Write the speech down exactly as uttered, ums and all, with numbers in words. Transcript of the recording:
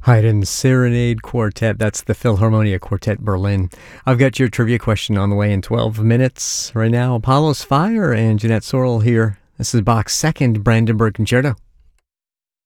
Haydn Serenade Quartet. That's the Philharmonia Quartet Berlin. I've got your trivia question on the way in twelve minutes. Right now, Apollo's Fire and Jeanette Sorrell here. This is Bach's second Brandenburg Concerto.